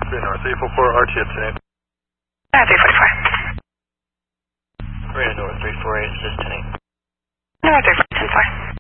North 344, RTO today. 344. Marina North 348, assist today. North 344.